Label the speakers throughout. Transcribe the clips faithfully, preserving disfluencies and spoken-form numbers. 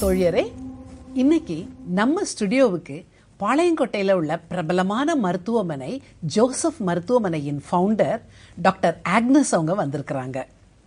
Speaker 1: தோழியரே, இன்னைக்கு நம்ம ஸ்டுடியோவுக்கு பாளையங்கோட்டையில் உள்ள பிரபலமான மருத்துவமனை ஜோசப் மருத்துவமனையின் ஃபவுண்டர் டாக்டர் ஆக்னஸ் அவங்க வந்திருக்கிறாங்க.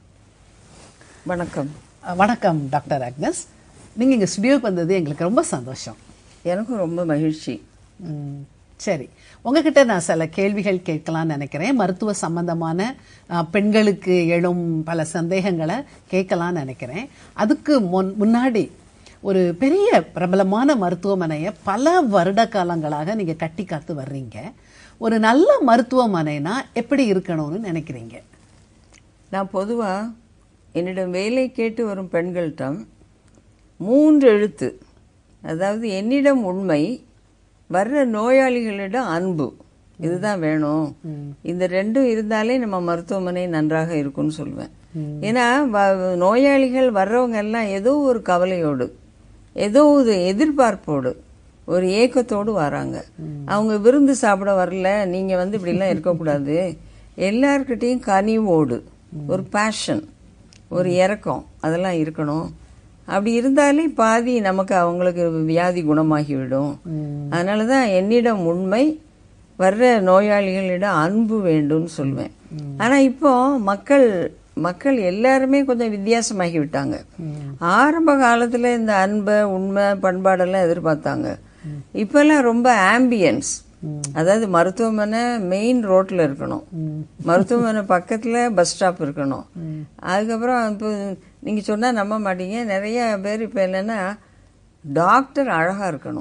Speaker 2: வணக்கம்.
Speaker 1: வணக்கம் டாக்டர் ஆக்னஸ். நீங்கள் இங்கே ஸ்டுடியோவுக்கு வந்தது எங்களுக்கு ரொம்ப சந்தோஷம்.
Speaker 2: எனக்கும் ரொம்ப மகிழ்ச்சி.
Speaker 1: சரி, உங்ககிட்ட நான் சில கேள்விகள் கேட்கலாம்னு நினைக்கிறேன். மருத்துவ சம்பந்தமான பெண்களுக்கு எழும் பல சந்தேகங்களை கேட்கலாம்னு நினைக்கிறேன். அதுக்கு முன் முன்னாடி ஒரு பெரிய பிரபலமான மருத்துவமனையை பல வருட காலங்களாக நீங்க கட்டி காத்து வர்றீங்க. ஒரு நல்ல மருத்துவமனைனா எப்படி இருக்கணும்னு நினைக்கிறீங்க?
Speaker 2: நான் பொதுவா என்னிடம் வேலை கேட்டு வரும் பெண்கள்கிட்ட மூன்று எழுத்து, அதாவது என்னிடம் உண்மை, வர்ற நோயாளிகளிடம் அன்பு, இதுதான் வேணும். இந்த ரெண்டும் இருந்தாலே நம்ம மருத்துவமனை நன்றாக இருக்கும்னு சொல்லுவேன். ஏன்னா நோயாளிகள் வர்றவங்க எல்லாம் ஏதோ ஒரு கவலையோடு, ஏதோ ஒரு எதிர்பார்ப்போடு, ஒரு ஏக்கத்தோடு வராங்க. அவங்க விருந்து சாப்பிட வரல, நீங்க வந்து இப்படிலாம் இருக்கக்கூடாது. எல்லார்கிட்டையும் கனிவோடு, ஒரு பேஷன், ஒரு இரக்கம், அதெல்லாம் இருக்கணும். அப்படி இருந்தாலே பாதி நமக்கு அவங்களுக்கு வியாதி குணமாகிவிடும். அதனாலதான் என்னிடம் உண்மை, வர்ற நோயாளிகளிடம் அன்பு வேண்டும்னு சொல்லுவேன். ஆனா இப்போ மக்கள் மக்கள் எல்லாருமே கொஞ்சம் வித்தியாசமாகி விட்டாங்க. ஆரம்ப காலத்துல இந்த அன்பை, உண்மை, பண்பாடெல்லாம் எதிர்பார்த்தாங்க. இப்பெல்லாம் ரொம்ப ஆம்பியன்ஸ், அதாவது மருத்துவமனை மெயின் ரோட்ல இருக்கணும், மருத்துவமனை பக்கத்துல பஸ் ஸ்டாப் இருக்கணும். அதுக்கப்புறம் இப்போ நீங்க சொன்னா நம்ப மாட்டீங்க, நிறைய பேர் இப்ப என்னன்னா டாக்டர் அழகா இருக்கணும்,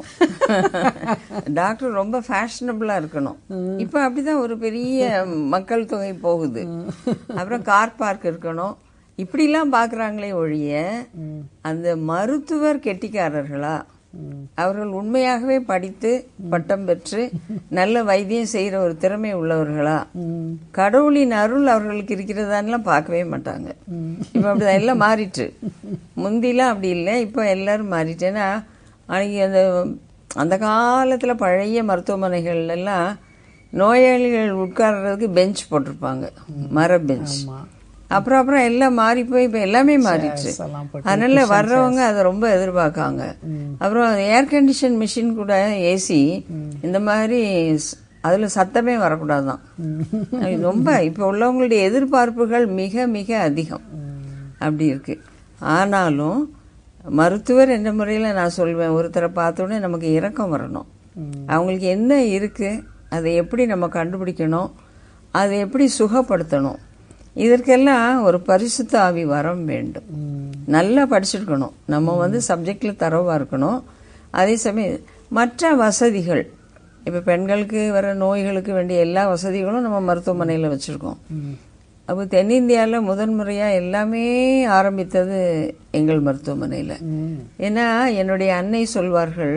Speaker 2: டாக்டர் ரொம்ப ஃபேஷனபிளா இருக்கணும். இப்ப அப்படிதான் ஒரு பெரிய மக்கள் தொகை போகுது. அப்புறம் கார் பார்க் இருக்கணும், இப்படிலாம் பாக்குறாங்களே ஒழிய அந்த மருத்துவர் கெட்டிக்காரர்களா, அவர்கள் உண்மையாகவே படித்து பட்டம் பெற்று நல்ல வைத்தியம் செய்யற ஒரு திறமை உள்ளவர்களா, கடவுளின் அருள் அவர்களுக்கு இருக்கிறதான்லாம் பார்க்கவே மாட்டாங்க. இப்ப அப்படிதான் எல்லாம் மாறிட்டு. முந்திலாம் அப்படி இல்லை, இப்ப எல்லாரும் மாறிட்டேன்னா. அன்னைக்கு அந்த அந்த காலத்துல பழைய மருத்துவமனைகள் எல்லாம் நோயாளிகள் உட்கார்றதுக்கு பெஞ்ச் போட்டிருப்பாங்க, மர பெஞ்ச். அப்புறம் அப்புறம் எல்லாம் மாறி போய் இப்ப எல்லாமே மாறிடுச்சு. அதனால வர்றவங்க அதை ரொம்ப எதிர்பார்க்காங்க. அப்புறம் ஏர் கண்டிஷன் மிஷின் கூட, ஏசி, இந்த மாதிரி அதுல சத்தமே வரக்கூடாதுதான். ரொம்ப இப்ப உள்ளவங்களுடைய எதிர்பார்ப்புகள் மிக மிக அதிகம். அப்படி இருக்கு. ஆனாலும் மருத்துவர் என்ற முறையில நான் சொல்வேன், ஒருத்தரை பார்த்தோன்னே நமக்கு இரக்கம் வரணும். அவங்களுக்கு என்ன இருக்கு, அதை எப்படி நம்ம கண்டுபிடிக்கணும், அதை எப்படி சுகப்படுத்தணும், இதற்கெல்லாம் ஒரு பரிசுத்த ஆவி வரம் வேண்டும். நல்லா படிச்சிருக்கணும், நம்ம வந்து சப்ஜெக்ட்ல தரவா இருக்கணும். அதே சமயம் மற்ற வசதிகள், இப்ப பெண்களுக்கு வர நோய்களுக்கு வேண்டிய எல்லா வசதிகளும் நம்ம மருத்துவமனையில வச்சிருக்கோம். அப்போ தென்னிந்தியால முதன்முறையா எல்லாமே ஆரம்பித்தது எங்கள் மருத்துவமனையில. ஏன்னா என்னுடைய அன்னை சொல்வார்கள்,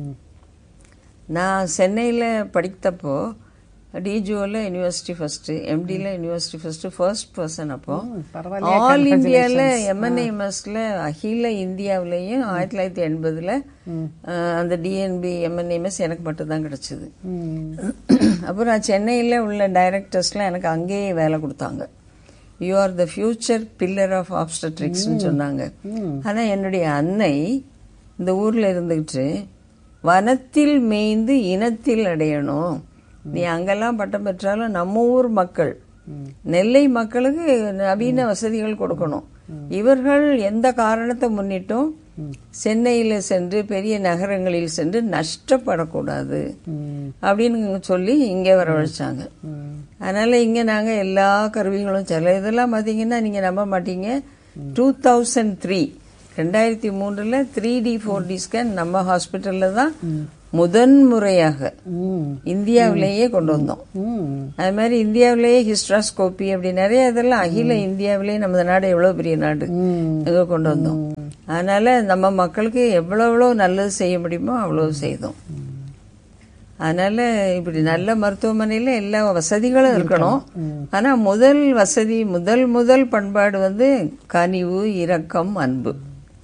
Speaker 2: நான் சென்னையில படித்தப்போ டிஜிஓல university first, எம்டில university first, first person. அப்போ ஆல் இந்தியால எம்என்ஏஎம்எஸ்ல அகில இந்தியாவிலையும் ஆயிரத்தி தொள்ளாயிரத்தி எண்பதுல அந்த டிஎன்பி எம்என்ஏஎம்எஸ் எனக்கு மட்டும் தான் கிடைச்சது. அப்புறம் சென்னையில உள்ள டைரக்டர்ஸ்லாம் எனக்கு அங்கேயே வேலை கொடுத்தாங்க. You are the future pillar of ஆப்ஸ்டட்ரிக்ஸ் சொன்னாங்க. ஆனா என்னுடைய அன்னை இந்த ஊர்ல இருந்துகிட்டு, வனத்தில் மேய்ந்து இனத்தில் அடையணும், நீ அங்கெல்லாம் பட்டம் பெற்றாலும் நம்ம ஊர் மக்கள், நெல்லை மக்களுக்கு நவீன வசதிகள் கொடுக்கணும். இவர்கள் எந்த காரணத்தை முன்னிட்டும் சென்னையில சென்று பெரிய நகரங்களில் சென்று நஷ்டப்படக்கூடாது அப்படின்னு சொல்லி இங்க வரவழைச்சாங்க. அதனால இங்க நாங்க எல்லா கருவிகளும், சில இதெல்லாம் பாத்தீங்கன்னா நீங்க நம்ப மாட்டீங்க, டூ தௌசண்ட் த்ரீ ரெண்டாயிரத்தி மூன்றுல three D four T scan நம்ம ஹாஸ்பிட்டல்ல தான் முதன் முறையாக இந்தியாவிலேயே கொண்டு வந்தோம். அது மாதிரி இந்தியாவிலேயே ஹிஸ்ட்ராஸ்கோபி, அப்படி நிறைய இதெல்லாம் அகில இந்தியாவிலேயே, நம்ம நாடு எவ்வளவு பெரிய நாடு, இங்க கொண்டு வந்தோம். அதனால நம்ம மக்களுக்கு எவ்வளவு எவ்வளவு நல்லது செய்ய முடியுமோ அவ்வளவு செய்தோம். அதனால இப்படி நல்ல மருத்துவமனையில எல்லா வசதிகளும் இருக்கணும். ஆனா முதல் வசதி, முதல் முதல் பண்பாடு வந்து கனிவு, இரக்கம், அன்பு.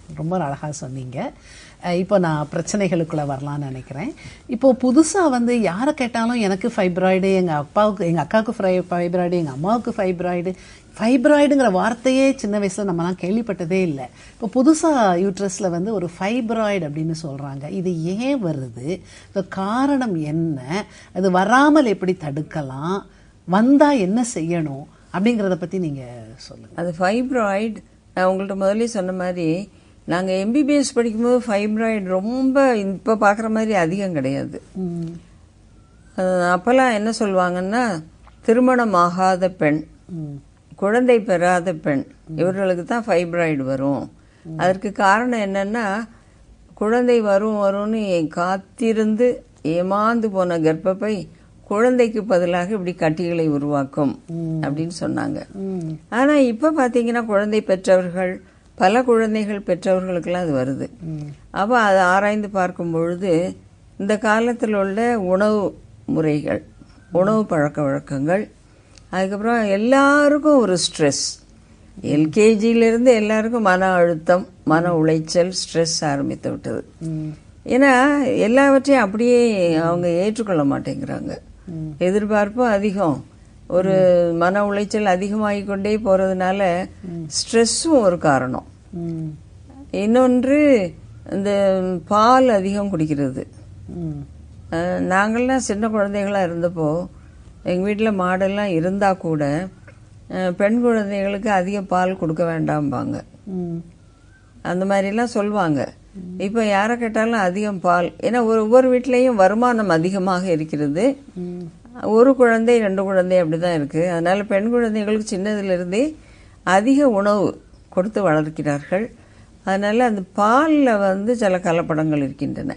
Speaker 1: ரொம்ப அழகாக சொன்னீங்க. இப்போ நான் பிரச்சனைகளுக்குள்ளே வரலான்னு நினைக்கிறேன். இப்போ புதுசாக வந்து யாரை கேட்டாலும் எனக்கு ஃபைப்ராய்டு, எங்கள் அப்பாவுக்கு எங்கள் அக்காவுக்கு ஃபை ஃபைப்ராய்டு எங்கள் அம்மாவுக்கு ஃபைப்ராய்டு ஃபைப்ராய்டுங்கிற வார்த்தையே சின்ன வயசில் நம்மலாம் கேள்விப்பட்டதே இல்லை. இப்போ புதுசாக யூட்ரஸில் வந்து ஒரு ஃபைப்ராய்டு அப்படின்னு சொல்கிறாங்க. இது ஏன் வருது, இது காரணம் என்ன, அது வராமல் எப்படி தடுக்கலாம், வந்தால் என்ன செய்யணும் அப்படிங்கிறத பற்றி நீங்கள் சொல்லுங்கள்.
Speaker 2: அது ஃபைப்ராய்டு நான் உங்கள்கிட்ட முதல்ல சொன்ன மாதிரி நாங்கள் எம்பிபிஎஸ் படிக்கும்போது ஃபைப்ராய்டு ரொம்ப இப்போ பார்க்குற மாதிரி அதிகம் கிடையாது. அப்போல்லாம் என்ன சொல்லுவாங்கன்னா, திருமணம் ஆகாத பெண், குழந்தை பெறாத பெண், இவர்களுக்கு தான் ஃபைப்ராய்டு வரும். அதற்கு காரணம் என்னன்னா, குழந்தை வரும் வரும்னு காத்திருந்து ஏமாந்து போன கர்ப்பப்பை குழந்தைக்கு பதிலாக இப்படி கட்டிகளை உருவாக்கும் அப்படின்னு சொன்னாங்க. ஆனா இப்ப பாத்தீங்கன்னா குழந்தை பெற்றவர்கள், பல குழந்தைகள் பெற்றவர்களுக்கெல்லாம் அது வருது. அப்ப அதை ஆராய்ந்து பார்க்கும் பொழுது இந்த காலத்தில் உள்ள உணவு முறைகள், உணவு பழக்க வழக்கங்கள், அதுக்கப்புறம் எல்லாருக்கும் ஒரு ஸ்ட்ரெஸ், எல்கேஜியிலிருந்து எல்லாருக்கும் மன அழுத்தம், மன உளைச்சல், ஸ்ட்ரெஸ் ஆரம்பித்து விட்டது. ஏன்னா எல்லாவற்றையும் அப்படியே அவங்க ஏற்றுக்கொள்ள மாட்டேங்கிறாங்க. எதிர்பார்ப்பும் அதிகம், ஒரு மன உளைச்சல் அதிகமாகி கொண்டே போறதுனால ஸ்ட்ரெஸ்ஸும் ஒரு காரணம். இன்னொன்று இந்த பால் அதிகம் குடிக்கிறது. நாங்கள்லாம் சின்ன குழந்தைகளா இருந்தப்போ எங்க வீட்டில் மாடெல்லாம் இருந்தா கூட பெண் குழந்தைகளுக்கு அதிக பால் கொடுக்க வேண்டாம்பாங்க, அந்த மாதிரிலாம் சொல்லுவாங்க. இப்ப யாரை கேட்டாலும் அதிகம் பால், ஏன்னா ஒரு ஒவ்வொரு வீட்லயும் வருமானம் அதிகமாக இருக்கிறது. ஒரு குழந்தை ரெண்டு குழந்தை அப்படிதான் இருக்கு. அதனால பெண் குழந்தைகளுக்கு சின்னதுல இருந்தே அதிக உணவு கொடுத்து வளர்க்கிறார்கள். அதனால அந்த பால்ல வந்து சில கலப்படங்கள் இருக்கின்றன.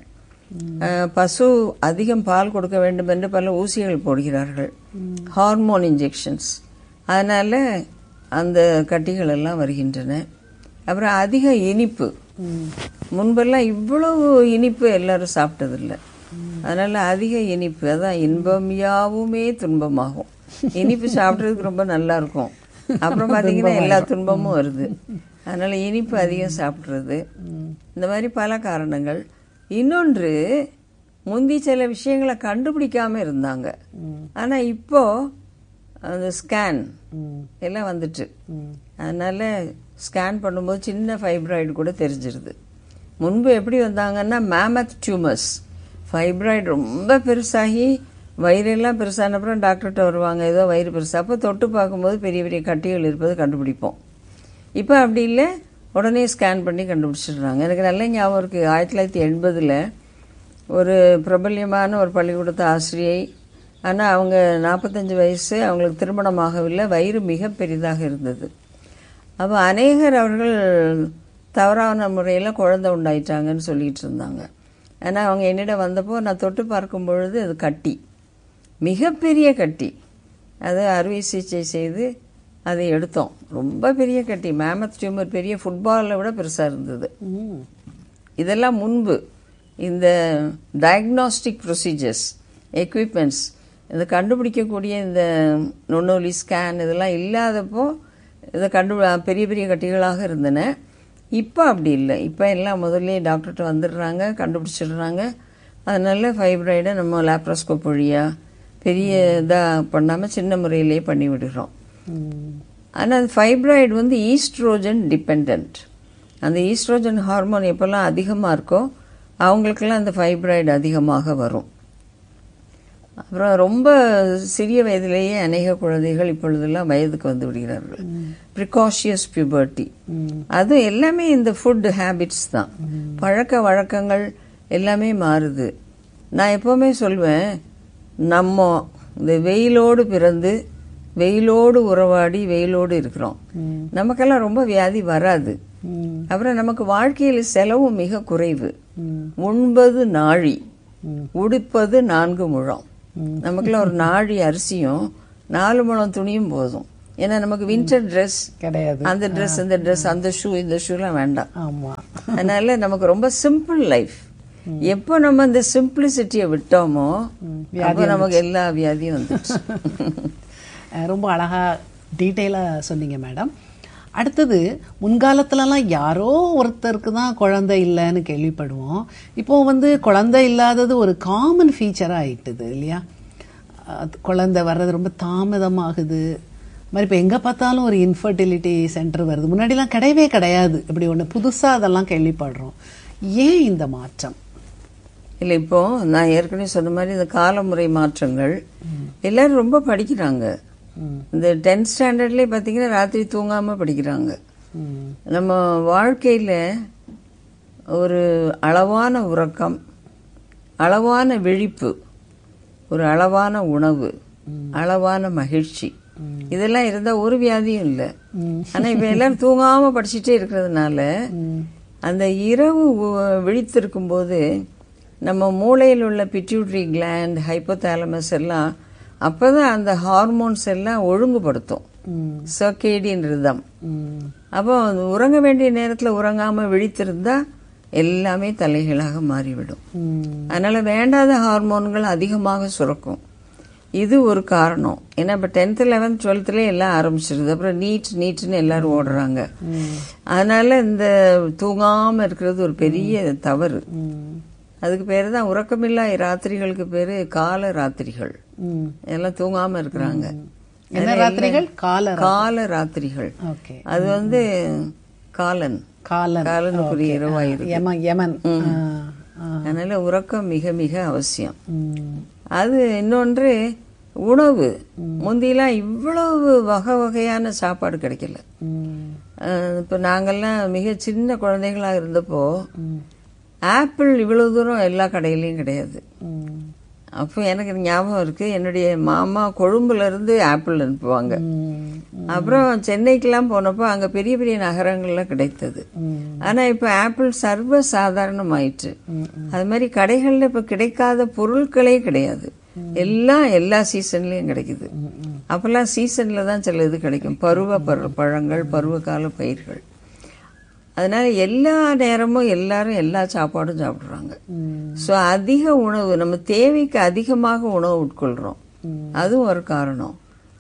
Speaker 2: பசு அதிகம் பால் கொடுக்க வேண்டும் என்று பல ஊசிகள் போடுகிறார்கள், ஹார்மோன் இன்ஜெக்ஷன்ஸ். அதனால அந்த கட்டிகள் எல்லாம் வருகின்றன. அப்புறம் அதிக இனிப்பு, முன்பெல்லாம் இவ்வளவு இனிப்பு எல்லாரும் சாப்பிட்டதில்லை. அதனால அதிக இனிப்பு, அதான் இன்பம் யாவுமே துன்பமாகும். இனிப்பு சாப்பிட்றதுக்கு ரொம்ப நல்லா இருக்கும், அப்புறம் பாத்தீங்கன்னா எல்லா துன்பமும் வருது. அதனால இனிப்பு அதிகம் சாப்பிட்றது, இந்த மாதிரி பல காரணங்கள். இன்னொன்று, முந்தி சில விஷயங்களை கண்டுபிடிக்காம இருந்தாங்க, ஆனா இப்போ அந்த ஸ்கேன் எல்லாம் வந்துட்டு, அதனால ஸ்கேன் பண்ணும்போது சின்ன ஃபைப்ராய்டு கூட தெரிஞ்சிருது. முன்பு எப்படி வந்தாங்கன்னா மேமத் டியூமர்ஸ், ஃபைப்ராய்டு ரொம்ப பெருசாகி வயிறெல்லாம் பெருசான அப்புறம் டாக்டர்கிட்ட வருவாங்க, ஏதோ வயிறு பெருசா, அப்போ தொட்டு பார்க்கும்போது பெரிய பெரிய கட்டிகள் இருப்பது கண்டுபிடிப்போம். இப்போ அப்படி இல்லை, உடனே ஸ்கேன் பண்ணி கண்டுபிடிச்சிடுறாங்க. எனக்கு நல்ல ஞாபகம் இருக்கு, ஆயிரத்தி தொள்ளாயிரத்தி எண்பதுல ஒரு பிரபல்யமான ஒரு பள்ளிக்கூடத்து ஆசிரியை, ஆனால் அவங்க நாற்பத்தஞ்சு வயசு, அவங்களுக்கு திருமணம் ஆகவில்லை, வயிறு மிக பெரிதாக இருந்தது. அப்போ அநேகர் அவர்கள் தவறான முறையில் குழந்தை உண்டாயிட்டாங்கன்னு சொல்லிட்டு இருந்தாங்க. ஆனால் அவங்க என்னிடம் வந்தப்போ நான் தொட்டு பார்க்கும் பொழுது அது கட்டி, மிகப்பெரிய கட்டி. அதை அறுவை சிகிச்சை செய்து அதை எடுத்தோம். ரொம்ப பெரிய கட்டி, மேமத் டியூமர், பெரிய ஃபுட்பாலை விட பெருசாக இருந்தது. இதெல்லாம் முன்பு இந்த டயக்னாஸ்டிக் ப்ரொசீஜர்ஸ், எக்யூப்மெண்ட்ஸ், இதை கண்டுபிடிக்கக்கூடிய இந்த நுண்ணொலி ஸ்கேன் இதெல்லாம் இல்லாதப்போ இதை கண்டு பெரிய பெரிய கட்டிகளாக இருந்தன. இப்போ அப்படி இல்லை, இப்போ எல்லாம் முதல்ல டாக்டர்கிட்ட வந்துடுறாங்க, கண்டுபிடிச்சிடுறாங்க. அதனால ஃபைப்ராய்டை நம்ம லேப்ரோஸ்கோப் வழியா பெரிய இதாக பண்ணாமல் சின்ன முறையிலேயே பண்ணி விடுறோம். ஆனால் ஃபைப்ராய்டு வந்து ஈஸ்ட்ரோஜன் டிபெண்ட். அந்த ஈஸ்ட்ரோஜன் ஹார்மோன் எப்பெல்லாம் அதிகமாக இருக்கோ அவங்களுக்கெல்லாம் அந்த ஃபைப்ராய்டு அதிகமாக வரும். அப்புறம் ரொம்ப சிறிய வயதிலேயே அநேக குழந்தைகள் இப்பொழுதெல்லாம் வயதுக்கு வந்து விடுகிறார்கள், ப்ரிகாஷியஸ் பியூபர்ட்டி. அது எல்லாமே இந்த ஃபுட் ஹேபிட்ஸ் தான், பழக்க வழக்கங்கள் எல்லாமே மாறுது. நான் எப்பவுமே சொல்வேன், நம்ம இந்த வெயிலோடு பிறந்து வெயிலோடு உறவாடி வெயிலோடு இருக்கிறோம், நமக்கெல்லாம் ரொம்ப வியாதி வராது. அப்புறம் நமக்கு வாழ்க்கையில் செலவும் மிக குறைவு. உண்பது நாழி, உடுப்பது நான்கு முழம். நமக்குலாம் ஒரு நாழி அரிசியும் நாலு முழம் துணியும் போதும். ஏன்னா நமக்கு வின்டர் ட்ரெஸ் கிடையாது, அந்த ட்ரெஸ் இந்த ட்ரெஸ் அந்த ஷூ இந்த ஷூலாம் வேண்டாம். அதனால நமக்கு ரொம்ப சிம்பிள் லைஃப். எப்போ நம்ம இந்த சிம்பிளிசிட்டியை விட்டோமோ அப்போ நமக்கு எல்லா வியாதியும் வந்துச்சு.
Speaker 1: ரொம்ப அழகா டீட்டெயிலா சொன்னீங்க மேடம். அடுத்தது முன்காலத்துலலாம் யாரோ ஒருத்தருக்கு தான் குழந்தை இல்லைன்னு கேள்விப்படுவோம். இப்போ வந்து குழந்தை இல்லாதது ஒரு காமன் ஃபீச்சராக ஆயிட்டுது இல்லையா? குழந்தை வர்றது ரொம்ப தாமதமாகுது மாதிரி. இப்போ எங்கே பார்த்தாலும் ஒரு இன்ஃபர்டிலிட்டி சென்டர் வருது. முன்னாடிலாம் கிடையவே கிடையாது. இப்படி ஒன்று புதுசாக அதெல்லாம் கேள்விப்படுறோம். ஏன் இந்த மாற்றம்?
Speaker 2: இல்லை, இப்போ நான் ஏற்கனவே சொன்ன மாதிரி இந்த காலமுறை மாற்றங்கள், எல்லாரும் ரொம்ப படிக்கிறாங்க. இந்த டென்த் ஸ்டாண்டர்ட்லேயே பார்த்தீங்கன்னா ராத்திரி தூங்காமல் படிக்கிறாங்க. நம்ம வாழ்க்கையில் ஒரு அளவான உறக்கம், அளவான விழிப்பு, ஒரு அளவான உணவு, அளவான மகிழ்ச்சி, இதெல்லாம் இருந்தால் ஒரு வியாதியும் இல்லை. ஆனால் இப்போ எல்லாரும் தூங்காமல் படிச்சுட்டே இருக்கிறதுனால அந்த இரவு விழித்திருக்கும் போது நம்ம மூளையில் உள்ள பிட்யூட்டரி கிளாண்ட், ஹைப்போதாலமஸ் எல்லாம் அப்போதான் அந்த ஹார்மோன்ஸ் எல்லாம் ஒழுங்குபடுத்தும், சர்க்கேடியன் ரிதம். அப்போ உறங்க வேண்டிய நேரத்தில் உறங்காமல் விழித்திருந்தா எல்லாமே தலைகளாக மாறிவிடும். அதனால வேண்டாத ஹார்மோன்கள் அதிகமாக சுரக்கும். இது ஒரு காரணம். ஏன்னா இப்போ டென்த்து லெவன்த் டுவெல்த்லேயே எல்லாம் ஆரம்பிச்சிருது. அப்புறம் நீட் நீட்னு எல்லாரும் ஓடுறாங்க. அதனால இந்த தூங்காமல் இருக்கிறது ஒரு பெரிய தவறு. அதுக்கு பேரு தான் உறக்கமில்லா ராத்திரிகளுக்கு பேரு கால ராத்திரிகள். எல்லாம் தூங்காம இருக்கிறாங்க. கால ராத்திரிகள். அது வந்து காலன் காலனுக்குரிய இரவாயிருக்கு. அதனால உறக்கம் மிக மிக அவசியம். அது இன்னொன்று உணவு. முந்திலாம் இவ்வளவு வகை வகையான சாப்பாடு கிடைக்கல. இப்ப நாங்கெல்லாம் மிக சின்ன குழந்தைகளா இருந்தப்போ ஆப்பிள் இவ்வளவு தூரம் எல்லா கடையிலையும் கிடையாது. அப்போ எனக்கு ஞாபகம் இருக்கு, என்னுடைய மாமா கொழும்புல இருந்து ஆப்பிள் அனுப்புவாங்க. அப்புறம் சென்னைக்கெல்லாம் போனப்போ அங்க பெரிய பெரிய நகரங்கள்ல கிடைத்தது. ஆனா இப்ப ஆப்பிள் சர்வ சாதாரணமாயிற்று. அது மாதிரி கடைகள்ல இப்ப கிடைக்காத பொருட்களே கிடையாது. எல்லாம் எல்லா சீசன்லயும் கிடைக்குது. அப்பெல்லாம் சீசன்ல தான் சில இது கிடைக்கும், பருவ பழங்கள், பருவகால பயிர்கள். அதனால எல்லா நேரமும் எல்லாரும் எல்லா சாப்பாடும் சாப்பிடுறாங்க. ஸோ அதிக உணவு, நம்ம தேவைக்கு அதிகமாக உணவு உட்கொள்றோம். அதுவும் ஒரு காரணம்.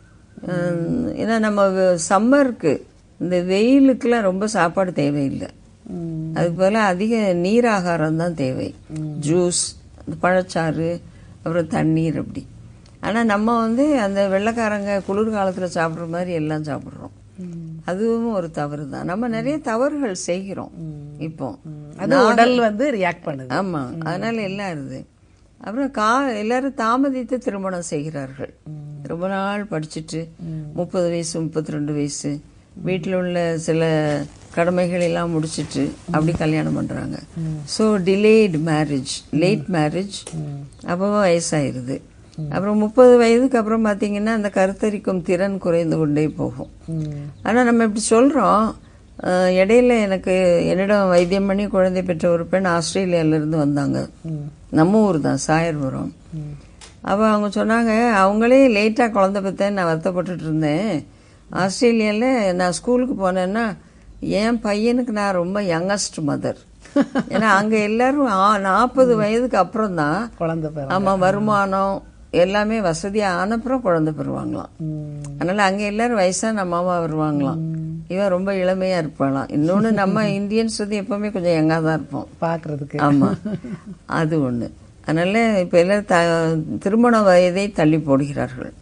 Speaker 2: ஏன்னா நம்ம சம்மருக்கு, இந்த வெயிலுக்குலாம் ரொம்ப சாப்பாடு தேவையில்லை. அதுக்கு போல அதிக நீராகாரம் தான் தேவை. ஜூஸ், பழச்சாறு, அப்புறம் தண்ணீர், அப்படி. ஆனால் நம்ம வந்து அந்த வெள்ளைக்காரங்க குளிர்காலத்தில் சாப்பிட்ற மாதிரி எல்லாம் சாப்பிட்றோம். அதுவும் ஒரு தவறு தான். நம்ம நிறைய தவறுகள் செய்கிறோம். இப்போ
Speaker 1: உடல் வந்து ரியாக்ட் பண்ணுது.
Speaker 2: ஆமா, அதனால எல்லாம் இருக்குது. அப்புறம் கா எல்லாரும் தாமதித்து திருமணம் செய்கிறார்கள். ரொம்ப நாள் படிச்சுட்டு முப்பது வயசு முப்பத்தி ரெண்டு வயசு வீட்டில் உள்ள சில கடமைகள் எல்லாம் முடிச்சிட்டு அப்படி கல்யாணம் பண்றாங்க. So delayed marriage, late marriage. அப்போ வயசாயிருது. அப்புறம் முப்பது வயதுக்கு அப்புறம் பாத்தீங்கன்னா அந்த கருத்தரிக்கும் திறன் குறைந்து கொண்டே போகும். ஆனா நம்ம இப்படி சொல்றோம். இடையில எனக்கு என்னிடம் வைத்தியம் பண்ணி குழந்தை பெற்ற ஒரு பெண் ஆஸ்திரேலியால இருந்து வந்தாங்க. நம்ம ஊர் தான், சாயர்புரம். அப்ப அவங்க சொன்னாங்க, அவங்களே லேட்டா குழந்தை பெற்றேன்னு நான் வருத்தப்பட்டுட்டு இருந்தேன். ஆஸ்திரேலியால நான் ஸ்கூலுக்கு போனேன்னா என் பையனுக்கு நான் ரொம்ப யங்கஸ்ட் மதர். ஏன்னா அங்க எல்லாரும் நாற்பது வயதுக்கு அப்புறம் தான் குழந்தை, ஆமா, வருமானம் எல்லாமே வசதியா ஆனப்புறம் குழந்தை பெறுவாங்களாம். அதனால அங்க எல்லாரும் வயசான அம்மாவா வருவாங்களாம். இவன் ரொம்ப இளமையா இருப்பாளாம். இன்னொன்னு நம்ம இந்தியன்ஸ் வந்து எப்பவுமே கொஞ்சம் யங்கா தான் இருப்போம் பாக்குறதுக்கு. ஆமா, அது ஒண்ணு. அதனால இப்ப எல்லாரும் திருமண வயதை தள்ளி போடுகிறார்கள்.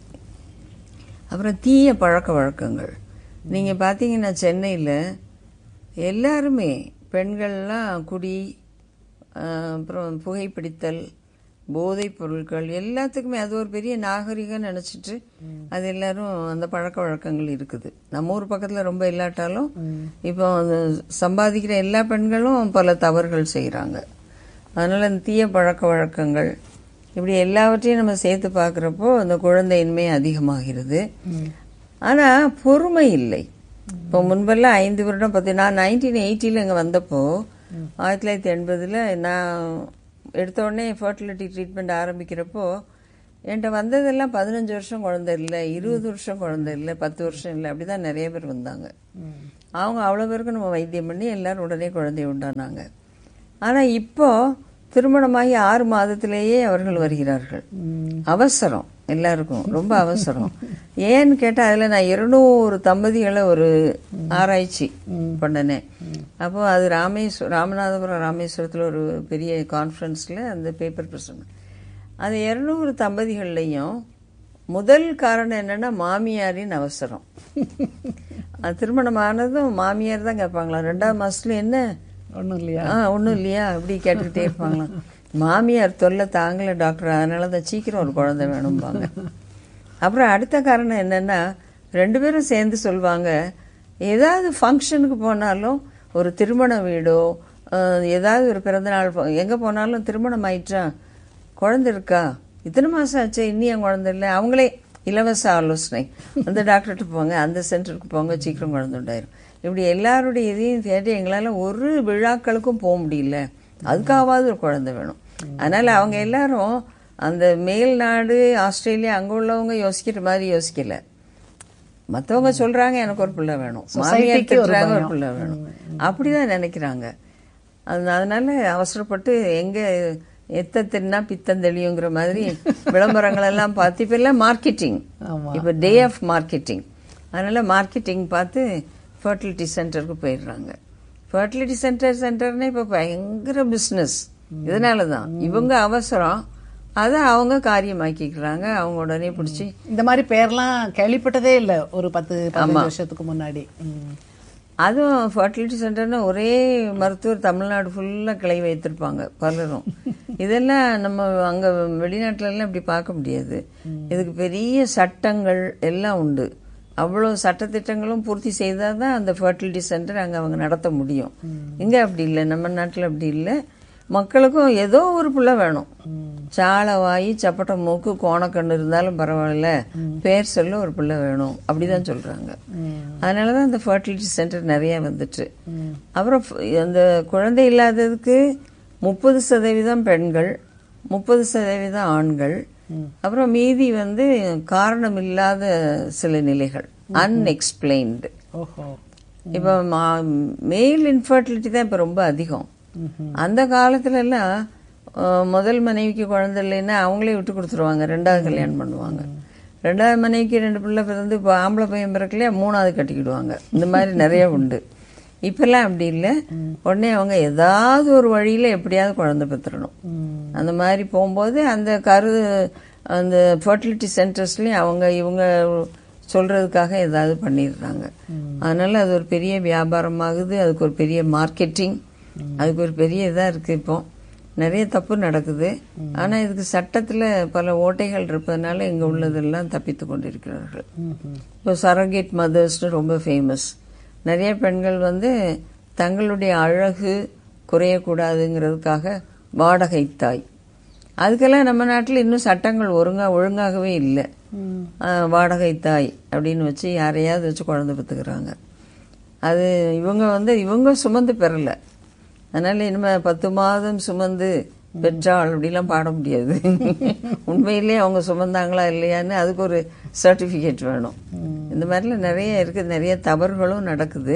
Speaker 2: அப்புறம் தீய பழக்க வழக்கங்கள். நீங்க பாத்தீங்கன்னா சென்னையில எல்லாருமே பெண்கள்லாம் குடி, அப்புறம் புகைப்பிடித்தல், போதைப் பொருட்கள், எல்லாத்துக்குமே அது ஒரு பெரிய நாகரிகம் நினைச்சிட்டு அது எல்லாரும் அந்த பழக்க வழக்கங்கள் இருக்குது. நம்ம ஊர் பக்கத்துல ரொம்ப இல்லாட்டாலும் இப்போ சம்பாதிக்கிற எல்லா பெண்களும் பல தவறுகள் செய்யறாங்க. அதனால இந்த தீய பழக்க வழக்கங்கள் இப்படி எல்லாவற்றையும் நம்ம சேர்த்து பார்க்கிறப்போ அந்த குழந்தையின்மை அதிகமாகிறது. ஆனா பொறுமை இல்லை. இப்போ முன்பெல்லாம் ஐந்து வருடம் பத்தி, நான் நைன்டீன் எயிட்டில இங்க வந்தப்போ ஆயிரத்தி தொள்ளாயிரத்தி எண்பதுல நான் எடுத்த உடனே ஃபர்டிலிட்டி ட்ரீட்மெண்ட் ஆரம்பிக்கிறப்போ என்கிட்ட வந்ததெல்லாம் பதினஞ்சு வருஷம் குழந்தை இல்லை, இருபது வருஷம் குழந்தை இல்லை, பத்து வருஷம் இல்லை, அப்படிதான் நிறைய பேர் வந்தாங்க. அவங்க அவ்வளோ பேருக்கு நம்ம வைத்தியம் பண்ணி எல்லாரும் உடனே குழந்தை உண்டானாங்க. ஆனா இப்போ திருமணமாகி ஆறு மாதத்திலேயே அவர்கள் வருகிறார்கள். அவசரம். எல்லாருக்கும் ரொம்ப அவசரம். ஏன்னு கேட்டால் அதில் நான் இருநூறு தம்பதிகளை ஒரு ஆராய்ச்சி பண்ணினேன். அப்போ அது ராமேஸ்வரம் ராமநாதபுரம் ராமேஸ்வரத்தில் ஒரு பெரிய கான்ஃபரன்ஸில் அந்த பேப்பர் பிரசன்ட். அந்த இருநூறு தம்பதிகள்லையும் முதல் காரணம் என்னன்னா மாமியாரின் அவசரம். திருமணம் ஆனதும் மாமியார் தான் கேட்பாங்களாம், ரெண்டாவது மாசத்துல என்ன
Speaker 1: ஒன்றும் இல்லையா
Speaker 2: ஆ ஒன்றும் இல்லையா அப்படி கேட்டுக்கிட்டே இருப்பாங்களாம். மாமியார் தொல்லை தாங்கல டாக்டர், அதனால தான் சீக்கிரம் ஒரு குழந்தை வேணும்பாங்க. அப்புறம் அடுத்த காரணம் என்னன்னா, ரெண்டு பேரும் சேர்ந்து சொல்லுவாங்க, ஏதாவது ஃபங்க்ஷனுக்கு போனாலும் ஒரு திருமண வீடோ ஏதாவது ஒரு பிறந்தநாள் எங்கே போனாலும் திருமணம் ஆயிட்டா, குழந்தை இருக்கா, இத்தனை மாதம் ஆச்சு இன்னும் என் குழந்தை இல்லை, அவங்களே இலவச ஆலோசனை, அந்த டாக்டர்கிட்ட போங்க, அந்த சென்டருக்கு போங்க, சீக்கிரம் குழந்தை உண்டாயிரும். இப்படி எல்லாருடைய இதையும் கேட்டு எங்களால் ஒரு விழாக்களுக்கும் போக முடியல, அதுக்காவது ஒரு குழந்தை வேணும். அதனால அவங்க எல்லாரும் அந்த மேல் நாடு ஆஸ்திரேலியா அங்கே உள்ளவங்க யோசிக்கிற மாதிரி யோசிக்கல. மற்றவங்க சொல்றாங்க எனக்கு ஒரு பிள்ளை வேணும், மாமியார் திட்டுறாங்க ஒரு பிள்ளை வேணும், அப்படிதான் நினைக்கிறாங்க. அதனால அவசரப்பட்டு எங்க எத்த தின்னா பித்தம் தெளியுங்கிற மாதிரி விளம்பரங்கள் எல்லாம் பார்த்து இப்ப எல்லாம் மார்க்கெட்டிங், இப்ப டே ஆஃப் மார்க்கெட்டிங், அதனால மார்க்கெட்டிங் பார்த்து ஃபர்டிலிட்டி சென்டருக்கு போயிடுறாங்க. ஃபர்டிலிட்டி சென்டர் சென்டர்னே இப்ப பயங்கர பிசினஸ். இதனாலதான் இவங்க அவசரம் அதை அவங்க காரியமாக்கிக்கிறாங்க. அவங்க உடனே பிடிச்சி
Speaker 1: இந்த மாதிரி பேர்லாம் கேள்விப்பட்டதே இல்லை ஒரு பத்து பதினஞ்சு வருஷத்துக்கு முன்னாடி.
Speaker 2: அதுவும் ஃபர்டிலிட்டி சென்டர்னா ஒரே மருத்துவர் தமிழ்நாடு ஃபுல்லா கிளை வைத்திருப்பாங்க பலரும். இதெல்லாம் நம்ம அங்க வெளிநாட்டுல எல்லாம் இப்படி பார்க்க முடியாது. இதுக்கு பெரிய சட்டங்கள் எல்லாம் உண்டு. அவ்வளவு சட்டத்திட்டங்களும் பூர்த்தி செய்தாதான் அந்த ஃபர்டிலிட்டி சென்டர் அங்க அவங்க நடத்த முடியும். இங்க அப்படி இல்லை, நம்ம நாட்டுல அப்படி இல்லை. மக்களுக்கும் ஏதோ ஒரு பிள்ளை வேணும், சாலை வாயி சப்பட்ட மூக்கு கோணக்கண்ணு இருந்தாலும் பரவாயில்ல, பேர் சொல்ல ஒரு பிள்ளை வேணும், அப்படிதான் சொல்றாங்க. அதனாலதான் இந்த ஃபர்டிலிட்டி சென்டர் நிறைய வந்துட்டு. அப்புறம் அந்த குழந்தை இல்லாததுக்கு முப்பது சதவீதம் பெண்கள், முப்பது சதவீதம் ஆண்கள், அப்புறம் மீதி வந்து காரணம் இல்லாத சில நிலைகள், அன்எக்ஸ்பிளைன்டு. இப்ப மேல் இன்ஃபர்டிலிட்டி தான் இப்ப ரொம்ப அதிகம். அந்த காலத்துல எல்லாம் முதல் மனைவிக்கு குழந்தை இல்லைன்னா அவங்களே விட்டு கொடுத்துருவாங்க, ரெண்டாவது கல்யாணம் பண்ணுவாங்க. ரெண்டாவது மனைவிக்கு ரெண்டு பிள்ளை பிறந்து இப்போ ஆம்பளை பையன் பிறக்கலையா மூணாவது கட்டிக்கிடுவாங்க. இந்த மாதிரி நிறைய உண்டு. இப்பெல்லாம் அப்படி இல்லை, உடனே அவங்க ஏதாவது ஒரு வழியில எப்படியாவது குழந்தை பெற்றுடணும். அந்த மாதிரி போகும்போது அந்த கரு அந்த ஃபர்டிலிட்டி சென்டர்ஸ்லயும் அவங்க இவங்க சொல்றதுக்காக ஏதாவது பண்ணிடுறாங்க. அதனால அது ஒரு பெரிய வியாபாரமாகுது, அதுக்கு ஒரு பெரிய மார்க்கெட்டிங், அதுக்கு ஒரு பெரிய இதா இருக்கு. இப்போ நிறைய தப்பு நடக்குது. ஆனா இதுக்கு சட்டத்துல பல ஓட்டைகள் இருப்பதனால இங்க உள்ளதெல்லாம் தப்பித்து கொண்டிருக்கிறார்கள். இப்போ சரகேட் மதர்ஸ் ரொம்ப ஃபேமஸ். நிறைய பெண்கள் வந்து தங்களுடைய அழகு குறையக்கூடாதுங்கிறதுக்காக வாடகை தாய், அதுக்கெல்லாம் நம்ம நாட்டில் இன்னும் சட்டங்கள் ஒழுங்கா ஒழுங்காகவே இல்லை. வாடகை தாய் அப்படின்னு வச்சு யாரையாவது வச்சு குழந்தை பெற்றுக்கிறாங்க. அது இவங்க வந்து இவங்க சுமந்து பெறல, அதனால இனிமே பத்து மாதம் சுமந்து பெற்றாள் அப்படிலாம் பாட முடியாது. உண்மையிலேயே அவங்க சுமந்தாங்களா இல்லையான்னு அதுக்கு ஒரு சர்டிபிகேட் வேணும். இந்த மாதிரிலாம் நிறைய இருக்கு, நிறைய தவறுகளும் நடக்குது.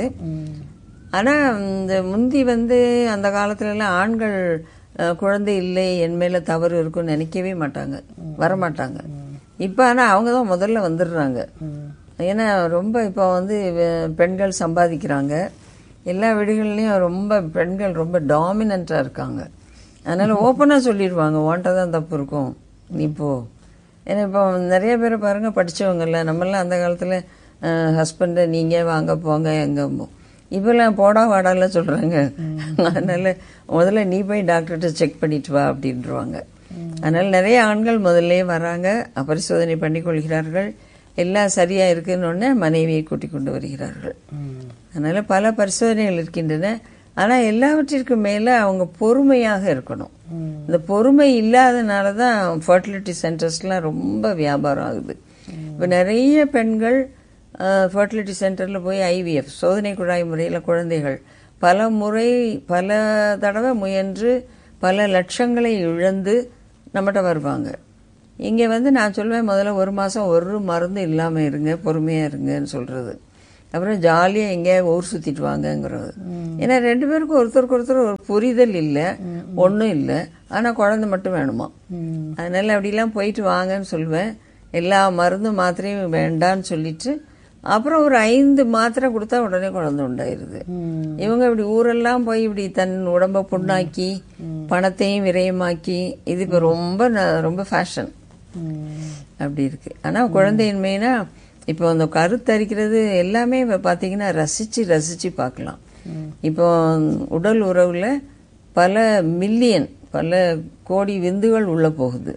Speaker 2: ஆனா இந்த முந்தி வந்து அந்த காலத்துல எல்லாம் ஆண்கள் குழந்தை இல்லை என் மேல தவறு இருக்குன்னு நினைக்கவே மாட்டாங்க, வரமாட்டாங்க. இப்ப ஆனா அவங்கதான் முதல்ல வந்துடுறாங்க. ஏன்னா ரொம்ப இப்ப வந்து பெண்கள் சம்பாதிக்கிறாங்க, எல்லா வீடுகள்லயும் ரொம்ப பெண்கள் ரொம்ப டாமினண்டா இருக்காங்க. அதனால ஓப்பனா சொல்லிடுவாங்க, ஓன்ட்டதான் தப்பு இருக்கும் நீ போ. ஏன்னா இப்போ நிறைய பேரை பாருங்க படிச்சவங்கல்ல, நம்மளாம் அந்த காலத்துல ஹஸ்பண்ட நீங்க வாங்க போங்க எங்க, இப்பெல்லாம் போடா வாடாலாம் சொல்றாங்க. அதனால முதல்ல நீ போய் டாக்டர்கிட்ட செக் பண்ணிட்டு வா அப்படின்றாங்க. அதனால நிறைய ஆண்கள் முதல்ல வராங்க, பரிசோதனை பண்ணி கொள்கிறார்கள், எல்லாம் சரியா இருக்குன்னு மனைவியை கூட்டிக் கொண்டு வருகிறார்கள். அதனால பல பரிசோதனைகள் இருக்கின்றன. ஆனா எல்லாவற்றிற்கும் மேல அவங்க பொறுமையாக இருக்கணும். இந்த பொறுமை இல்லாதனாலதான் ஃபர்டிலிட்டி சென்டர்ஸ்லாம் ரொம்ப வியாபாரம் ஆகுது. இப்ப நிறைய பெண்கள் ஃபர்டிலிட்டி சென்டர்ல போய் ஐவிஎஃப் சோதனை குழாய் முறையில குழந்தைகள் பல முறை பல தடவை முயன்று பல லட்சங்களை இழந்து நம்மகிட்ட வருவாங்க. இங்க வந்து நான் சொல்லுவேன், முதல்ல ஒரு மாசம் ஒரு மருந்து இல்லாம இருங்க, பொறுமையா இருங்கன்னு சொல்றது. அப்புறம் ஜாலியா எங்கேயா ஊர் சுத்திட்டு வாங்கங்கிறது. ஏன்னா ரெண்டு பேருக்கும் ஒருத்தருக்கு ஒருத்தர் ஒரு புரிதல் இல்ல, ஒன்னும் இல்ல, ஆனா குழந்தை மட்டும் வேணுமா. அதனால அப்படிலாம் போயிட்டு வாங்கன்னு சொல்லுவேன். எல்லா மருந்து மாத்திரையும் வேண்டான்னு சொல்லிட்டு அப்புறம் ஒரு ஐந்து மாத்திரை கொடுத்தா உடனே குழந்தை உண்டாயிருது. இவங்க இப்படி ஊரெல்லாம் போய் இப்படி தன் உடம்ப புண்ணாக்கி பணத்தையும் விரயமாக்கி இது இப்ப ரொம்ப ரொம்ப ஃபேஷன் அப்படி இருக்கு. ஆனா குழந்தையின்மைனா இப்போ அந்த கருத்தரிக்கிறது எல்லாமே இப்ப பாத்தீங்கன்னா ரசிச்சு ரசிச்சு பார்க்கலாம். இப்போ உடல் உறவுல பல மில்லியன் பல கோடி விந்துகள் உள்ள போகுது.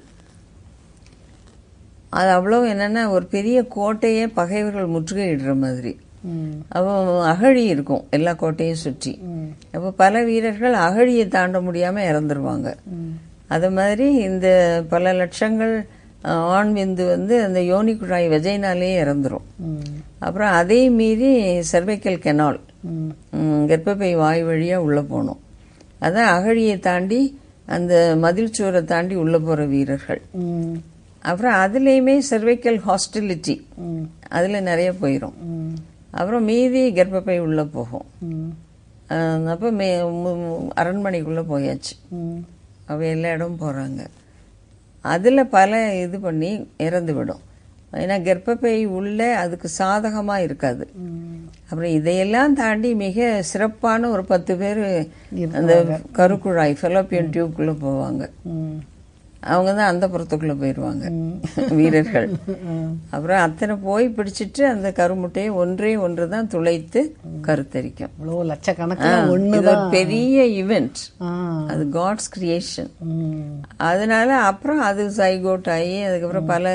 Speaker 2: அது அவ்வளவு என்னன்னா ஒரு பெரிய கோட்டையே பகைவர்கள் முற்றுகையிடுற மாதிரி. அப்போ அகழி இருக்கும் எல்லா கோட்டையும் சுற்றி. அப்போ பல வீரர்கள் அகழியை தாண்ட முடியாம இறந்துருவாங்க. அது மாதிரி இந்த பல லட்சங்கள் ஆண் விந்து வந்து அந்த யோனி குழாய் வெஜைனாலே இறந்துரும். அப்புறம் அதே மீறி சர்வைக்கல் கெனால் கர்ப்பப்பை வாய் வழியா உள்ள போகணும். அதான் அகழியை தாண்டி அந்த மதில் சுவரை தாண்டி உள்ள போற வீரர்கள். அப்புறம் அதுலயுமே சர்வைக்கல் ஹாஸ்டிலிட்டி அதுல நிறைய போயிரும். அப்புறம் மீதி கர்ப்பப்பை உள்ள போகும். அப்ப அரண்மனைக்குள்ள போயாச்சு. அவ எல்லா இடமும் போறாங்க. அதுல பல இது பண்ணி இறந்து விடும். ஏன்னா கர்ப்பப்பை உள்ள அதுக்கு சாதகமா இருக்காது. அப்புறம் இதையெல்லாம் தாண்டி மிக சிறப்பான ஒரு பத்து பேர் அந்த கருக்குழாய் ஃபெலோப்பியன் டியூப்குள்ள போவாங்க. அவங்க தான் அந்த புறத்துக்குள்ள போயிருவாங்க வீரர்கள். அப்புறம் அத்தனை போய் பிடிச்சிட்டு அந்த கருமுட்டையை ஒன்றே ஒன்றுதான் துளைத்து கருத்தரிக்கும். லட்சக்கணக்கான பெரிய ஈவென்ட் அது, காட்ஸ் கிரியேஷன். அதனால அப்புறம் அது சைகோட் ஆகி அதுக்கப்புறம் பல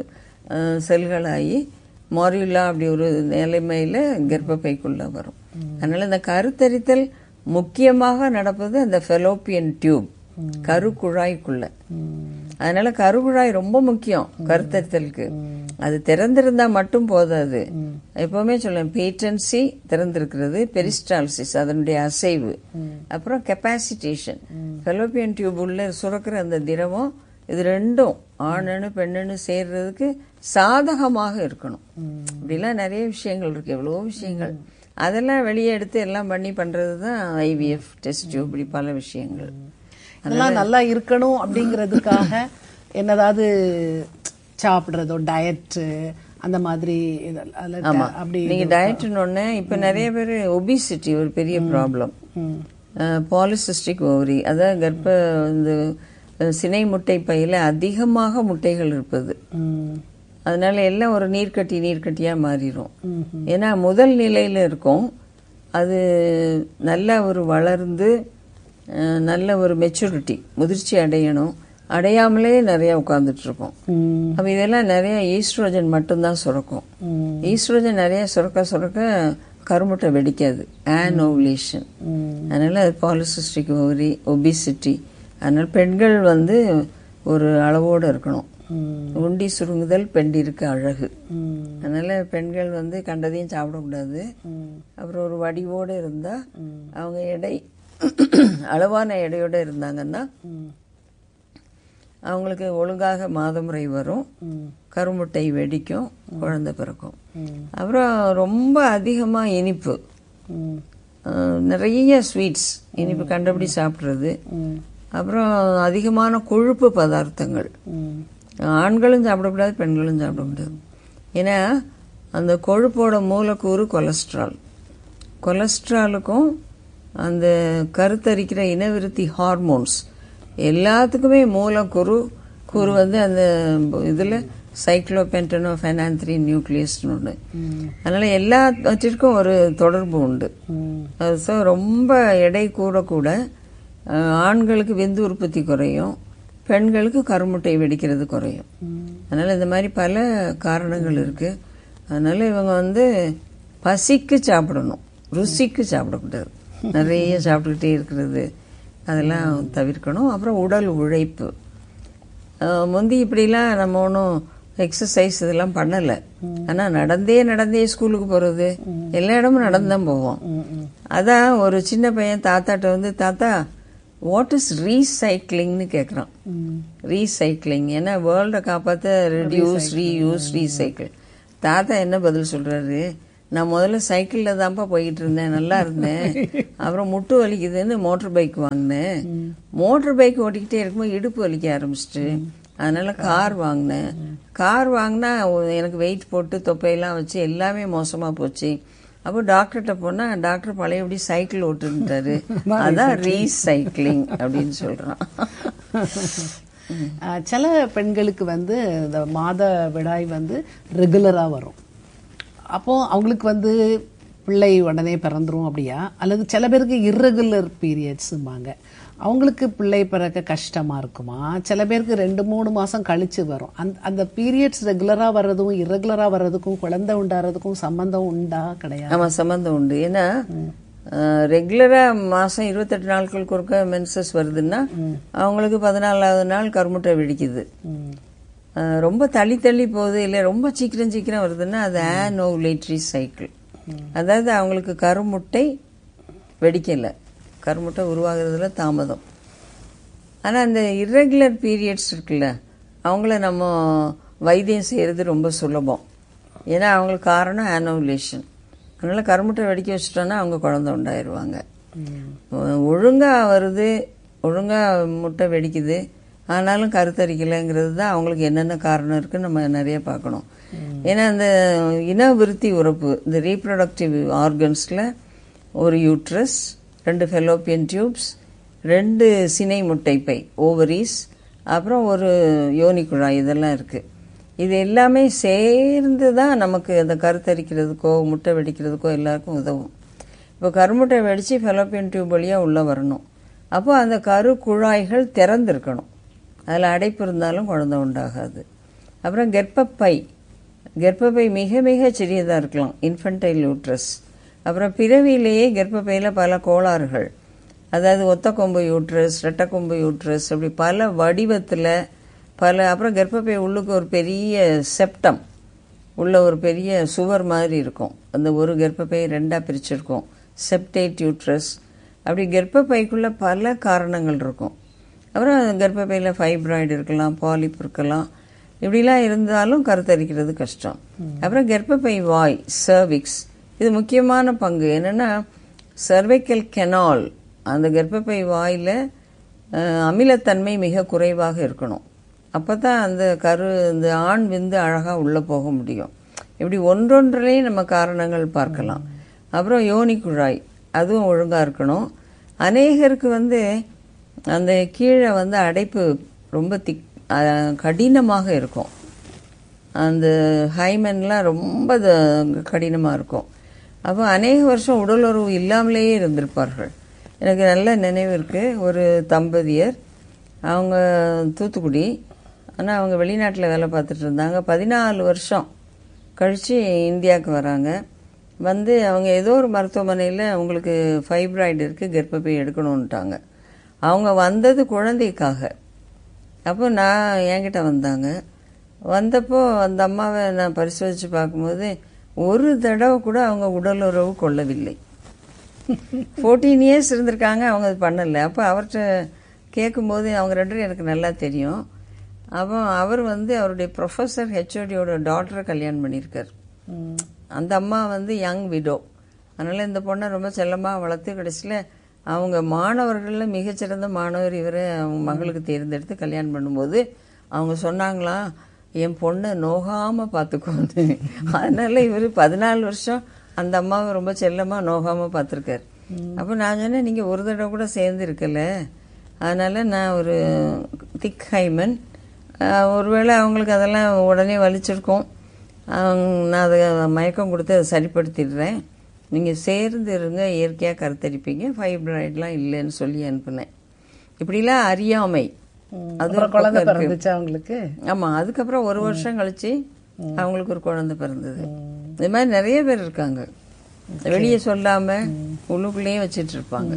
Speaker 2: செல்கள் ஆகி மாரியுலா அப்படி ஒரு நிலைமையில கர்ப்பப்பைக்குள்ள வரும். அதனால இந்த கருத்தரித்தல் முக்கியமாக நடப்பது அந்த ஃபெலோப்பியன் டியூப் கருக்குழாய்க்குள்ள. அதனால கருக்குழாய் ரொம்ப முக்கியம் கருத்தரித்தலுக்கு. அது திறந்திருந்தா மட்டும் போதாது. எப்பவுமே சொல்லுவேன், பேட்டன்சி திறந்திருக்கிறது, பெரிஸ்டால்சிஸ் அதனுடைய அசைவு, அப்புறம் கெப்பாசிட்டேஷன். ஃபெலோப்பியன் டியூப் உள்ள சுரக்கிற அந்த திரவம், இது ரெண்டும் ஆணனு பெண்ணனு சேர்றதுக்கு சாதகமாக இருக்கணும். இப்படிலாம் நிறைய விஷயங்கள் இருக்கு, எவ்வளவோ விஷயங்கள். அதெல்லாம் வெளியே எடுத்து எல்லாம் பண்ணி பண்றதுதான் ஐவிஎஃப் டெஸ்ட் டியூப். இப்படி பல விஷயங்கள்
Speaker 1: அதெல்லாம் நல்லா இருக்கணும் அப்படிங்கறதுக்காக என்னதாவது சாப்பிடுறதோ டயட் அந்த மாதிரி.
Speaker 2: அப்படி நீங்க டயட்னு ஒண்ணு இப்ப நிறைய பேர் ஒபிசிட்டி ஒரு பெரிய ப்ராப்ளம். பாலிசிஸ்டிக் ஓவரி, அதாவது கர்ப்ப இந்த சினை முட்டை பையில அதிகமாக முட்டைகள் இருப்பது. அதனால எல்லாம் ஒரு நீர்க்கட்டி நீர்க்கட்டியா மாறிடும். ஏன்னா முதல் நிலையில இருக்கும், அது நல்ல ஒரு வளர்ந்து நல்ல ஒரு மெச்சூரிட்டி முதிர்ச்சி அடையணும், அடையாமலே நிறைய உட்கார்ந்துட்டு இருப்போம். அப்ப இதெல்லாம் நிறைய ஈஸ்ட்ரோஜன் மட்டும்தான் சுரக்கும். ஈஸ்ட்ரோஜன் நிறைய சுரக்க சுரக்க கருமுட்டை வெடிக்காது, ஆனோவுலேஷன். அதனால பாலிசிஸ்டிக் ஓவரி, ஒபிசிட்டி. அதனால பெண்கள் வந்து ஒரு அளவோடு இருக்கணும். உண்டி சுருங்குதல் பெண்டிருக்கு அழகு. அதனால பெண்கள் வந்து கண்டதையும் சாப்பிடக்கூடாது. அப்புறம் ஒரு வடிவோடு இருந்தா அவங்க எடை அளவான எடையோட இருந்தாங்கன்னா அவங்களுக்கு ஒழுங்காக மாதமுறை வரும், கருமுட்டை வெடிக்கும், குழந்தை பிறக்கும். அப்புறம் ரொம்ப அதிகமா இனிப்பு, நிறைய ஸ்வீட்ஸ் இனிப்பு கண்டபடி சாப்பிடுறது. அப்புறம் அதிகமான கொழுப்பு பதார்த்தங்கள் ஆண்களும் சாப்பிடக்கூடாது, பெண்களும் சாப்பிடக்கூடாது. ஏன்னா அந்த கொழுப்போட மூலக்கூறு கொலஸ்ட்ரால். கொலஸ்ட்ராலுக்கும் அந்த கருத்தரிக்கிற இனவிருத்தி ஹார்மோன்ஸ் எல்லாத்துக்குமே மூலக்கூறு கூறு வந்து அந்த இதுல சைக்ளோபென்டனோ ஃபெனான்த்ரின் நியூக்ளியஸ்னு ஒன்று. அதனால எல்லாத்திற்கும் ஒரு தொடர்பு உண்டு. ஸோ ரொம்ப எடை கூட கூட ஆண்களுக்கு விந்து உற்பத்தி குறையும், பெண்களுக்கு கருமுட்டை வெடிக்கிறது குறையும். அதனால இந்த மாதிரி பல காரணங்கள் இருக்கு. அதனால இவங்க வந்து பசிக்கு சாப்பிடணும், ருசிக்கு சாப்பிடக்கூடாது. நிறைய சாப்பிட்டுக்கிட்டே இருக்கிறது அதெல்லாம் தவிர்க்கணும். அப்புறம் உடல் உழைப்பு, முந்தி இப்படிலாம் நம்ம ஒன்றும் எக்ஸசைஸ் இதெல்லாம் பண்ணலை. ஆனால் நடந்தே நடந்தே ஸ்கூலுக்கு போகிறது, எல்லா இடமும் நடந்துதான் போவோம். அதான் ஒரு சின்ன பையன் தாத்தாட்ட வந்து, தாத்தா வாட் இஸ் ரீசைக்கிளிங்னு கேட்குறான். ரீசைக்கிளிங் ஏன்னா வேர்ல்டை காப்பாற்ற ரெடியூஸ் ரீயூஸ் ரீசைக்கிள். தாத்தா என்ன பதில் சொல்றாரு, நான் முதல்ல சைக்கிள்ல தான்ப்பா போயிட்டு இருந்தேன், நல்லா இருந்தேன். அப்புறம் முட்டு வலிக்குதுன்னு மோட்டர் பைக் வாங்கினேன். மோட்டர் பைக் ஓட்டிக்கிட்டே இருக்கும்போது இடுப்பு வலிக்க ஆரம்பிச்சிட்டு அதனால கார் வாங்கினேன். கார் வாங்கினா எனக்கு வெயிட் போட்டு தொப்பையெல்லாம் வச்சு எல்லாமே மோசமா போச்சு. அப்போ டாக்டர்கிட்ட போனா டாக்டர் பழையபடி சைக்கிள் ஓட்டுட்டாரு. அதான் ரீசைக்கிளிங் அப்படின்னு சொல்றான்.
Speaker 1: சில பெண்களுக்கு வந்து இந்த மாத விடாய் வந்து ரெகுலரா வரும். அப்போ அவங்களுக்கு வந்து பிள்ளை உடனே பிறந்துரும் அப்படியா, அல்லது சில பேருக்கு இர்ரெகுலர் பீரியட்ஸும்பாங்க, அவங்களுக்கு பிள்ளை பிறக்க கஷ்டமா இருக்குமா? சில பேருக்கு ரெண்டு மூணு மாசம் கழிச்சு வரும். அந்த அந்த பீரியட்ஸ் ரெகுலரா வர்றதும் இர்ரெகுலரா வர்றதுக்கும் குழந்தை உண்டாறதுக்கும் சம்பந்தம் உண்டா? கிடையாது.
Speaker 2: ஆமா, சம்பந்தம் உண்டு. ஏன்னா ரெகுலரா மாசம் இருபத்தெட்டு நாட்களுக்கு ஒருக்க மென்சஸ் வருதுன்னா அவங்களுக்கு பதினாலாவது நாள் கருமுட்டை வெடிக்குது. ரொம்ப தள்ளி தள்ளி போகுது, இல்ல ரொம்ப சீக்கிரம் சீக்கிரம் வருதுன்னா அது ஆனோவுலேட்டரி சைக்கிள். அதாவது அவங்களுக்கு கருமுட்டை வெடிக்கல, கருமுட்டை உருவாகிறதுல தாமதம். ஆனா அந்த இர்ரெகுலர் பீரியட்ஸ் இருக்குல்ல, அவங்கள நம்ம வைத்தியம் செய்யறது ரொம்ப சுலபம். ஏன்னா அவங்களுக்கு காரணம் ஆனோவுலேஷன். அதனால கருமுட்டை வெடிக்க வச்சுட்டோன்னா அவங்க குழந்தை உண்டாயிருவாங்க. ஒழுங்கா வருது, ஒழுங்கா முட்டை வெடிக்குது, ஆனாலும் கருத்தரிக்கலைங்கிறது தான் அவங்களுக்கு என்னென்ன காரணம் இருக்குன்னு நம்ம நிறைய பார்க்கணும். ஏன்னா இந்த இன விருத்தி உறுப்பு, இந்த ரீப்ரொடக்டிவ் ஆர்கன்ஸ்ல ஒரு யூட்ரஸ், ரெண்டு ஃபெலோப்பியன் டியூப்ஸ், ரெண்டு சினை முட்டைப்பை ஓவரிஸ், அப்புறம் ஒரு யோனி குழாய், இதெல்லாம் இருக்கு. இது எல்லாமே சேர்ந்து தான் நமக்கு அந்த கருத்தரிக்கிறதுக்கோ முட்டை வெடிக்கிறதுக்கோ எல்லாருக்கும் உதவும். இப்போ கருமுட்டை வெடிச்சு ஃபெலோப்பியன் டியூப் வழியா உள்ள வரணும். அப்போ அந்த கரு குழாய்கள் திறந்திருக்கணும். அதில் அடைப்பு இருந்தாலும் குழந்தை உண்டாகாது. அப்புறம் கர்ப்பப்பை, கர்ப்பப்பை மிக மிக சிறியதாக இருக்கலாம், இன்ஃபன்டைல் யூட்ரஸ். அப்புறம் பிறவியிலேயே கர்ப்பப்பையில் பல கோளாறுகள், அதாவது ஒத்த கொம்பு யூட்ரஸ், ரெட்டை கொம்பு யூட்ரஸ், அப்படி பல வடிவத்தில் பல. அப்புறம் கர்ப்பப்பை உள்ளுக்கு ஒரு பெரிய செப்டம் உள்ள ஒரு பெரிய சுவர் மாதிரி இருக்கும். அந்த ஒரு கர்ப்பப்பை ரெண்டாக பிரிச்சிருக்கும், செப்டேட் யூட்ரஸ். அப்படி கர்ப்பப்பைக்குள்ள பல காரணங்கள் இருக்கும். அப்புறம் கர்ப்பப்பையில் ஃபைப்ராய்டு இருக்கலாம், பாலிப் இருக்கலாம், இப்படிலாம் இருந்தாலும் கருத்தரிக்கிறது கஷ்டம். அப்புறம் கர்ப்பப்பை வாய், சர்விக்ஸ், இது முக்கியமான பங்கு. என்னன்னா சர்வைக்கல் கெனால், அந்த கர்ப்பப்பை வாயில அமிலத்தன்மை மிக குறைவாக இருக்கணும். அப்பதான் அந்த கரு இந்த ஆண் விந்து அழகா உள்ள போக முடியும். இப்படி ஒன்றொன்றிலேயே நம்ம காரணங்கள் பார்க்கலாம். அப்புறம் யோனி குழாய், அதுவும் ஒழுங்கா இருக்கணும். அநேகருக்கு வந்து அந்த கீழே வந்து அடைப்பு ரொம்ப திக் கடினமாக இருக்கும். அந்த ஹைமன்லாம் ரொம்ப கடினமாக இருக்கும். அப்போ அநேக வருஷம் உடலுறவு இல்லாமலேயே இருந்திருப்பார்கள். எனக்கு நல்ல நினைவு இருக்கு. ஒரு தம்பதியர், அவங்க தூத்துக்குடி, ஆனால் அவங்க வெளிநாட்டில் வேலை பார்த்துட்டு இருந்தாங்க. பதினாலு வருஷம் கழித்து இந்தியாவுக்கு வராங்க. வந்து அவங்க ஏதோ ஒரு மருத்துவமனையில் அவங்களுக்கு ஃபைப்ராய்டு இருக்குது, கர்ப்பப்பை எடுக்கணும்ட்டாங்க. அவங்க வந்தது குழந்தைக்காக. அப்போ நான் என்கிட்ட வந்தாங்க. வந்தப்போ அந்த அம்மாவை நான் பரிசோதித்து பார்க்கும்போது ஒரு தடவை கூட அவங்க உடலுறவு கொள்ளவில்லை. ஃபோர்டீன் இயர்ஸ் இருந்திருக்காங்க, அவங்க அது பண்ணலை. அப்போ அவர்கிட்ட கேட்கும்போது அவங்க ரெண்டும் எனக்கு நல்லா தெரியும். அப்போ அவர் வந்து அவருடைய ப்ரொஃபஸர் ஹெச்ஓடியோட டாக்டரை கல்யாணம் பண்ணியிருக்கார். அந்த அம்மா வந்து யங் விடோ. அதனால இந்த பொண்ணை ரொம்ப செல்லமாக வளர்த்து கடைசியில் அவங்க மாணவர்களில் மிகச்சிறந்த மாணவர் இவரை அவங்க மகளுக்கு தேர்ந்தெடுத்து கல்யாணம் பண்ணும்போது அவங்க சொன்னாங்களாம், என் பொண்ணை நோகாமல் பார்த்துக்கோன்னு. அதனால இவர் பதினாலு வருஷம் அந்த அம்மாவை ரொம்ப செல்லமாக நோகாமல் பார்த்துருக்காரு. அப்போ நான் சொன்னேன், நீங்கள் ஒரு தடவை கூட சேர்ந்து இருக்கல, அதனால நான் ஒரு திக் ஹைமன், ஒருவேளை அவங்களுக்கு அதெல்லாம் உடனே வலிச்சிருக்கோம், நான் அதை மயக்கம் கொடுத்து அதை சரிப்படுத்திடுறேன், நீங்கள் சேர்ந்து இருங்க, இயற்கையாக கருத்தரிப்பீங்க, ஃபைப்ராய்டெலாம் இல்லைன்னு சொல்லி அனுப்புனேன். இப்படிலாம் அறியாமை. அது
Speaker 1: குழந்தை பிறந்துச்சு அவங்களுக்கு.
Speaker 2: ஆமா, அதுக்கப்புறம் ஒரு வருஷம் கழிச்சு அவங்களுக்கு ஒரு குழந்தை பிறந்தது. இது மாதிரி நிறைய பேர் இருக்காங்க, வெளியே சொல்லாம உள்ளுக்குள்ளேயே வச்சிட்டு இருப்பாங்க.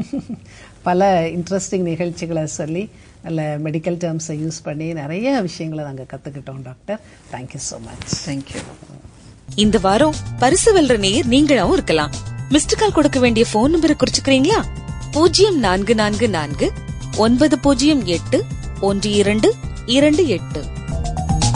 Speaker 1: பல இன்ட்ரெஸ்டிங் நிகழ்ச்சிகளை சொல்லி நல்ல மெடிக்கல் டேர்ம்ஸை யூஸ் பண்ணி நிறைய விஷயங்களை நாங்கள் கற்றுக்கிட்டோம் doctor. Thank you so much.
Speaker 2: Thank you.
Speaker 3: இந்த வாரம் பரிசு வெல்ற நேயர் நீங்களாவும் இருக்கலாம். மிஸ்டு கால் கொடுக்க வேண்டிய போன் நம்பரை குறிச்சுக்கிறீங்களா? பூஜ்ஜியம் நான்கு நான்கு நான்கு ஒன்பது பூஜ்ஜியம் எட்டு ஒன்று இரண்டு இரண்டு எட்டு.